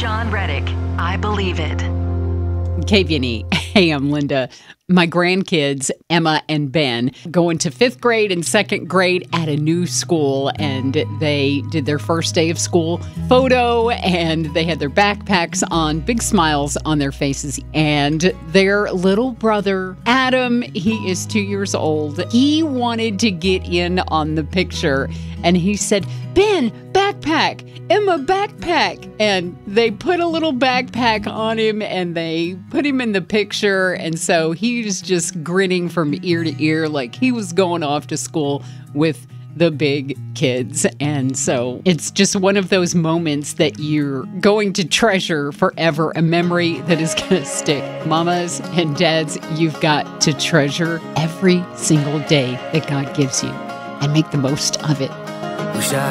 John Reddick, I Believe It. KVNE. Hey, I'm Linda. My grandkids, Emma and Ben, go into 5th grade and 2nd grade at a new school, and they did their first day of school photo, and they had their backpacks on, big smiles on their faces. And their little brother, Adam, he is 2 years old. He wanted to get in on the picture, and he said, "Ben, backpack, Emma, backpack." And they put a little backpack on him, and they put him in the picture, and so he was just grinning from ear to ear like he was going off to school with the big kids. And so it's just one of those moments that you're going to treasure forever, a memory that is going to stick. Mamas and dads, you've got to treasure every single day that God gives you and make the most of it. Wish I